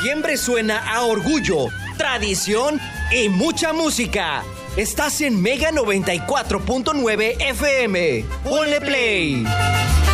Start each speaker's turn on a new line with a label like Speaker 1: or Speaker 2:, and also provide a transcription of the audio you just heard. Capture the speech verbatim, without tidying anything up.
Speaker 1: Septiembre suena a orgullo, tradición y mucha música. Estás en Mega noventa y cuatro punto nueve F M. Ponle play.